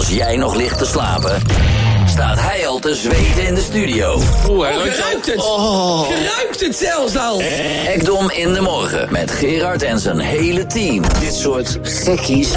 Als jij nog ligt te slapen, staat hij al te zweten in de studio. Hij ruikt het. Oh. Je ruikt het zelfs al. Ekdom in de morgen met Gerard en zijn hele team. Dit soort gekkies